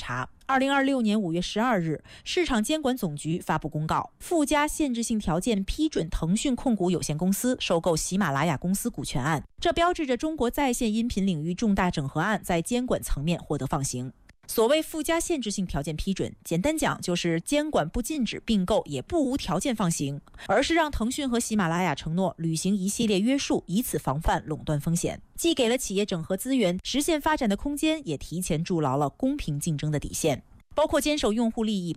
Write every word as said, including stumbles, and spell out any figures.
查。二零二六年五月十二日，市场监管总局发布公告，附加限制性条件批准腾讯控股有限公司收购喜马拉雅公司股权案，这标志着中国在线音频领域重大整合案在监管层面获得放行。所谓附加限制性条件批准，简单讲就是监管不禁止并购，也不无条件放行，而是让腾讯和喜马拉雅承诺履行一系列约束，以此防范垄断风险，既给了企业整合资源、实现发展的空间，也提前筑牢了公平竞争的底线。包括坚守用户利益，